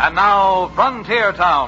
And now, Frontier Town.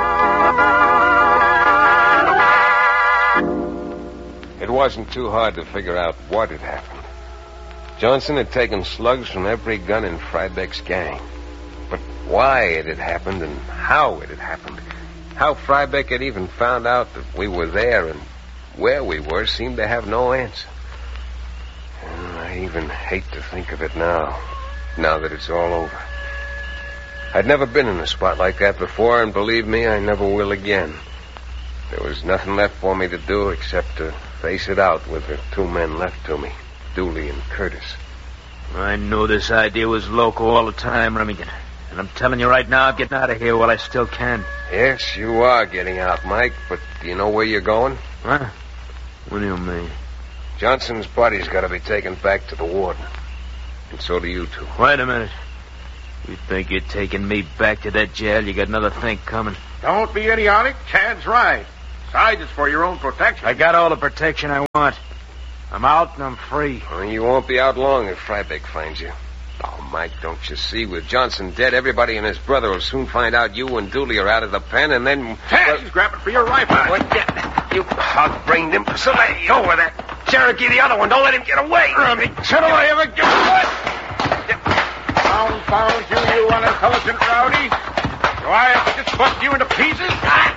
It wasn't too hard to figure out what had happened. Johnson had taken slugs from every gun in Frybeck's gang. But why it had happened and how it had happened, how Frybeck had even found out that we were there and where we were, seemed to have no answer. And I even hate to think of it now that it's all over. I'd never been in a spot like that before, and believe me, I never will again. There was nothing left for me to do except to face it out with the two men left to me, Dooley and Curtis. I knew this idea was loco all the time, Remington. And I'm telling you right now, I'm getting out of here while I still can. Yes, you are getting out, Mike, but do you know where you're going? Huh? What do you mean? Johnson's body's got to be taken back to the warden. And so do you two. Wait a minute. You think you're taking me back to that jail? You got another thing coming. Don't be idiotic. Chad's right. Besides, it's for your own protection. I got all the protection I want. I'm out and I'm free. Well, you won't be out long if Frybeck finds you. Oh, Mike, don't you see? With Johnson dead, everybody and his brother will soon find out you and Dooley are out of the pen, and then... Chad, he's grabbing for your rifle. What? You hog-brained imbecile. Let go of that. Cherokee, the other one. Don't let him get away. Should I ever get away? Confound you, you unintelligent rowdy. Do I have to just bust you into pieces?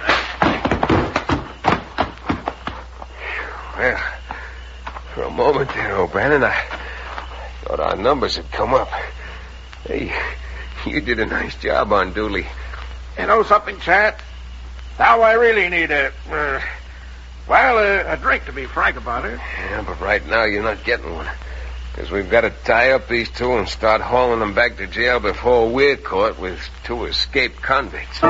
Well, for a moment there, O'Bannon, I thought our numbers had come up. Hey, you did a nice job on Dooley. You know something, Chad? Now I really need a drink, to be frank about it. Yeah, but right now you're not getting one. Because we've got to tie up these two and start hauling them back to jail before we're caught with two escaped convicts.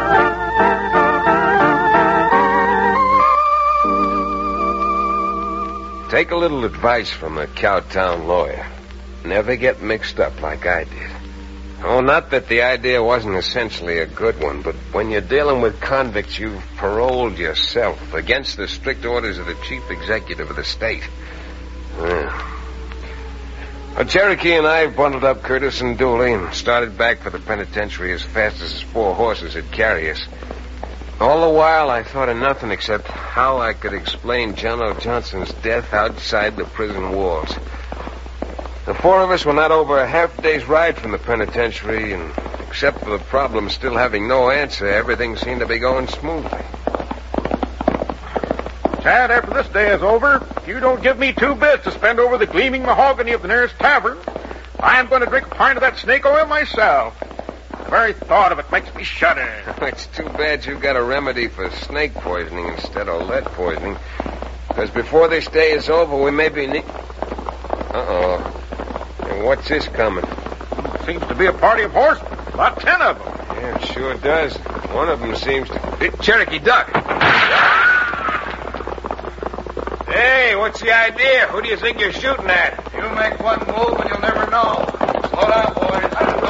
Take a little advice from a Cowtown lawyer. Never get mixed up like I did. Oh, not that the idea wasn't essentially a good one, but when you're dealing with convicts, you've paroled yourself against the strict orders of the chief executive of the state. Well, Cherokee and I bundled up Curtis and Dooley and started back for the penitentiary as fast as 4 horses would carry us. All the while, I thought of nothing except how I could explain John Johnson's death outside the prison walls. The 4 of us were not over a half-day's ride from the penitentiary, and except for the problem still having no answer, everything seemed to be going smoothly. Chad, after this day is over, if you don't give me 2 bits to spend over the gleaming mahogany of the nearest tavern, I'm going to drink a pint of that snake oil myself. The very thought of it makes me shudder. It's too bad you got a remedy for snake poisoning instead of lead poisoning. Because before this day is over, we may be... Uh-oh. And what's this coming? Seems to be a party of horsemen. About 10 of them. Yeah, it sure does. One of them seems to... Cherokee, duck. Hey, what's the idea? Who do you think you're shooting at? You make one move and you'll never know. Slow down, boys.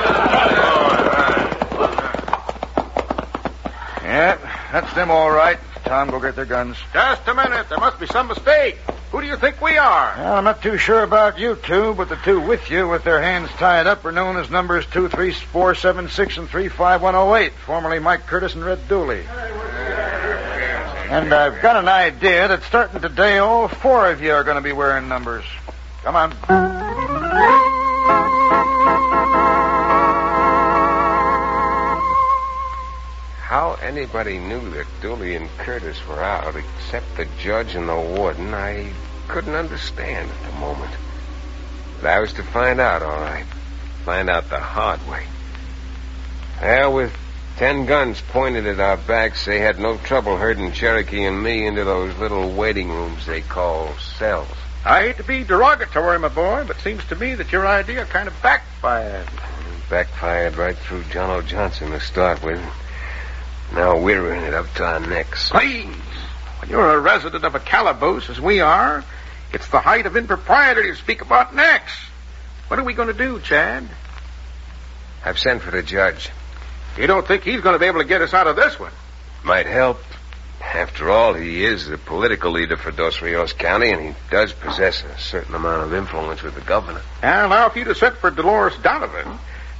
Yeah, that's them all right. Tom, go get their guns. Just a minute. There must be some mistake. Who do you think we are? Well, I'm not too sure about you two, but the two with you with their hands tied up are known as numbers 23476 and 35108, formerly Mike Curtis and Red Dooley. And I've got an idea that starting today, all 4 of you are going to be wearing numbers. Come on. How anybody knew that Dooley and Curtis were out, except the judge and the warden, I couldn't understand at the moment. But I was to find out, all right. Find out the hard way. Well, with 10 guns pointed at our backs, they had no trouble herding Cherokee and me into those little waiting rooms they call cells. I hate to be derogatory, my boy, but it seems to me that your idea kind of backfired. Backfired right through John O. Johnson to start with. Now we're in it up to our necks. Please, when you're a resident of a calaboose, as we are, it's the height of impropriety to speak about necks. What are we going to do, Chad? I've sent for the judge. You don't think he's going to be able to get us out of this one? Might help. After all, he is the political leader for Dos Rios County, and he does possess a certain amount of influence with the governor. And now, if you'd have sent for Dolores Donovan,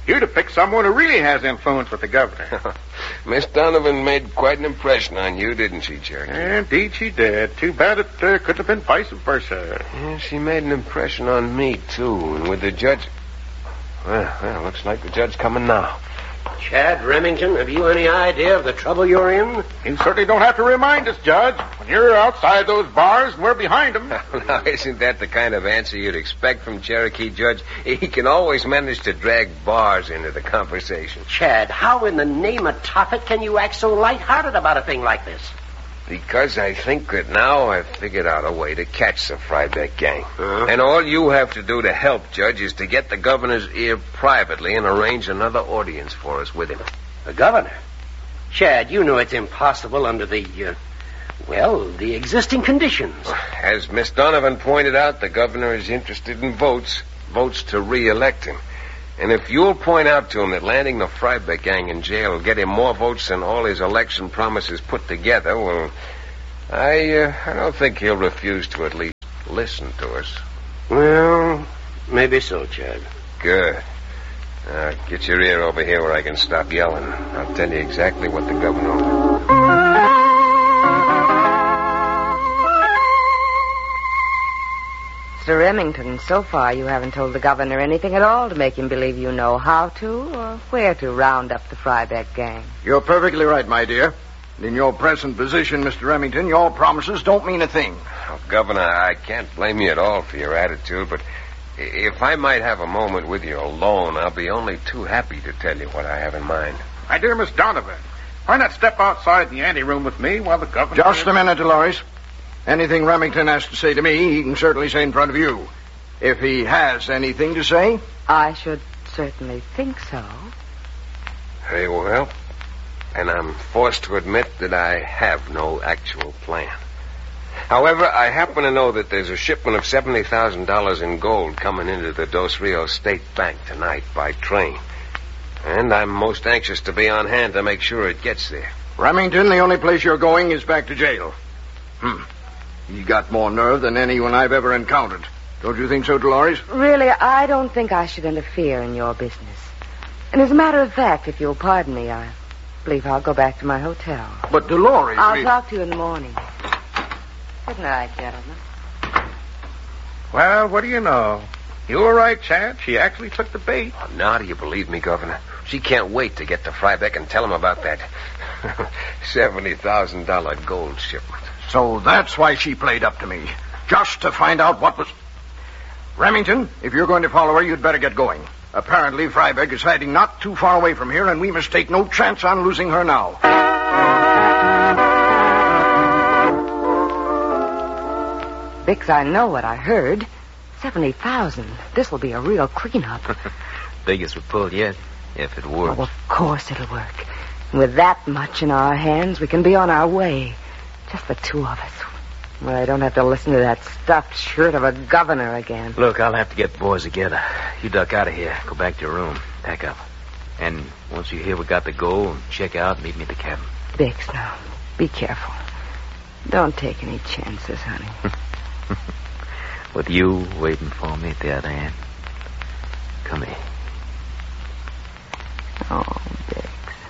You'd have picked someone who really has influence with the governor. Miss Donovan made quite an impression on you, didn't she, Cherokee? Indeed she did. Too bad it couldn't have been vice versa. Yeah, she made an impression on me, too. And with the judge... Well, looks like the judge coming now. Chad Remington, have you any idea of the trouble you're in? You certainly don't have to remind us, Judge. When you're outside those bars and we're behind them. Now, isn't that the kind of answer you'd expect from Cherokee, Judge? He can always manage to drag bars into the conversation. Chad, how in the name of Tophet can you act so lighthearted about a thing like this? Because I think that now I've figured out a way to catch the Frybeck gang. And all you have to do to help, Judge, is to get the governor's ear privately and arrange another audience for us with him. The governor? Chad, you know it's impossible under the existing conditions. As Miss Donovan pointed out, the governor is interested in votes to re-elect him. And if you'll point out to him that landing the Frybeck gang in jail will get him more votes than all his election promises put together, well, I don't think he'll refuse to at least listen to us. Well, maybe so, Chad. Good. Get your ear over here where I can stop yelling. I'll tell you exactly what the governor... Mr. Remington, so far you haven't told the governor anything at all to make him believe you know how to or where to round up the Frybeck gang. You're perfectly right, my dear. In your present position, Mr. Remington, your promises don't mean a thing. Oh, Governor, I can't blame you at all for your attitude, but if I might have a moment with you alone, I'll be only too happy to tell you what I have in mind. My dear Miss Donovan, why not step outside the anteroom with me while the governor... Just a minute, Dolores. Anything Remington has to say to me, he can certainly say in front of you. If he has anything to say... I should certainly think so. Very well. And I'm forced to admit that I have no actual plan. However, I happen to know that there's a shipment of $70,000 in gold coming into the Dos Rios State Bank tonight by train. And I'm most anxious to be on hand to make sure it gets there. Remington, the only place you're going is back to jail. You got more nerve than anyone I've ever encountered. Don't you think so, Dolores? Really, I don't think I should interfere in your business. And as a matter of fact, if you'll pardon me, I believe I'll go back to my hotel. But Dolores... I'll talk to you in the morning. Good night, gentlemen. Well, what do you know? You were right, Chad. She actually took the bait. Oh, now do you believe me, Governor? She can't wait to get to Frybeck and tell him about that $70,000 gold shipment. So that's why she played up to me. Just to find out what was... Remington, if you're going to follow her, you'd better get going. Apparently, Frybeck is hiding not too far away from here, and we must take no chance on losing her now. Bix, I know what I heard. 70,000. This will be a real cleanup. Biggest we pulled yet, if it works. Oh, of course it'll work. And with that much in our hands, we can be on our way. Just the two of us. Well, I don't have to listen to that stuffed shirt of a governor again. Look, I'll have to get the boys together. You duck out of here. Go back to your room. Pack up. And once you hear we got the gold, check out and meet me at the cabin. Bix, now, be careful. Don't take any chances, honey. With you waiting for me at the other end. Come here. Oh, Bix.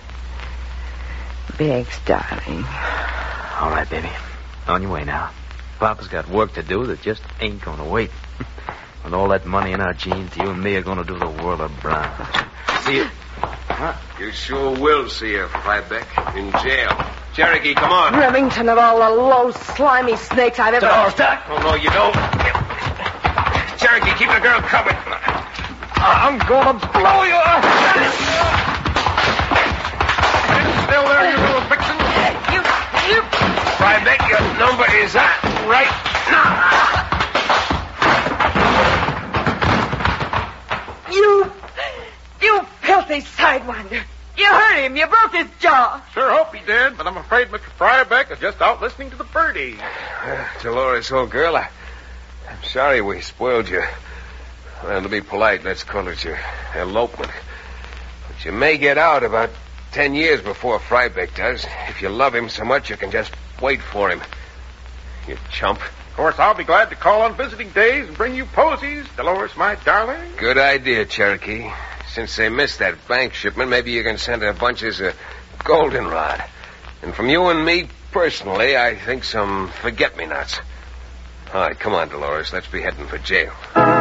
Bix, darling. All right, baby. On your way now. Papa's got work to do that just ain't going to wait. With all that money in our jeans, you and me are going to do the world of brown. See you. Huh? You sure will see her, Frybeck, in jail. Cherokee, come on. Remington, of all the low, slimy snakes I've ever... Oh, no, you don't. Cherokee, keep the girl covered. I'm going to blow you up. Still there, you little vixen? You... Frybeck, your number is up right now. You filthy sidewinder. You hurt him. You broke his jaw. Sure hope he did, but I'm afraid Mr. Frybeck is just out listening to the birdie. Dolores, old girl, I'm sorry we spoiled you. Well, to be polite, let's call it your elopement. But you may get out about 10 years before Frybeck does. If you love him so much, you can just wait for him. You chump. Of course, I'll be glad to call on visiting days and bring you posies, Dolores, my darling. Good idea, Cherokee. since they missed that bank shipment, maybe you can send her bunches of goldenrod. And from you and me, personally, I think some forget-me-nots. All right, come on, Dolores. Let's be heading for jail.